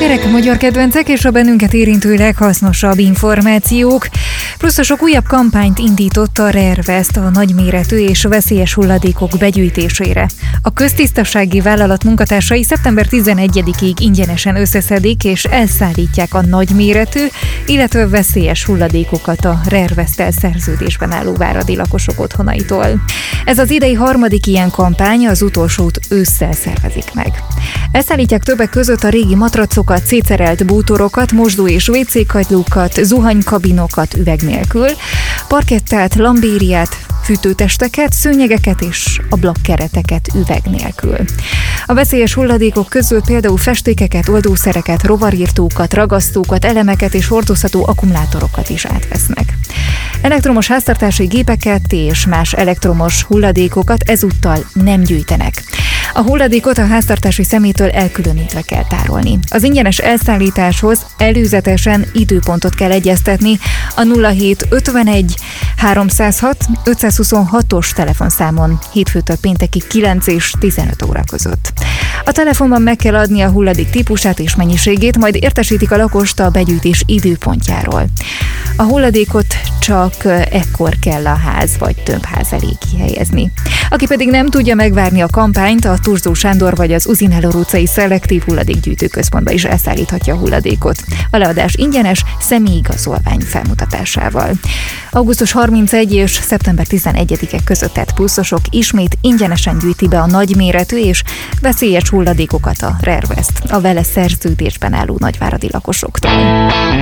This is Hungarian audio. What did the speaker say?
Hírek, magyar kedvencek és a bennünket érintő leghasznosabb információk. Pluszosok újabb kampányt indított a RERVEST a nagyméretű és veszélyes hulladékok begyűjtésére. A köztisztasági vállalat munkatársai szeptember 11-ig ingyenesen összeszedik és elszállítják a nagyméretű, illetve veszélyes hulladékokat a RERVEST-tel szerződésben álló váradi lakosok otthonaitól. Ez az idei harmadik ilyen kampány, az utolsót ősszel szervezik meg. Elszállítják többek között a régi matracokat, szétszerelt bútorokat, mosdó- és WC-kagylókat, zuhanykabinokat üveg nélkül, parkettát, lambériát, fűtőtesteket, szőnyegeket és ablakkereteket üveg nélkül. A veszélyes hulladékok közül például festékeket, oldószereket, rovarírtókat, ragasztókat, elemeket és hordozható akkumulátorokat is átvesznek. Elektromos háztartási gépeket és más elektromos hulladékokat ezúttal nem gyűjtenek. A hulladékot a háztartási szemétől elkülönítve kell tárolni. Az ingyenes elszállításhoz előzetesen időpontot kell egyeztetni a 0751 306 526-os telefonszámon hétfőtől péntekig 9 és 15 óra között. A telefonban meg kell adni a hulladék típusát és mennyiségét, majd értesítik a lakost a begyűjtés időpontjáról. A hulladékot csak ekkor kell a ház vagy több ház elé kihelyezni. Aki pedig nem tudja megvárni a kampányt, a Thurzó Sándor vagy az Uzinello utcai szelektív hulladékgyűjtőközpontba is elszállíthatja a hulladékot. A leadás ingyenes, személyigazolvány felmutatásával. Augusztus 31 és szeptember 11-e között tett pluszosok ismét ingyenesen gyűjti be a nagyméretű és veszélyes hulladékokat a RERVEST, a vele szerződésben álló nagyváradi lakosoktól.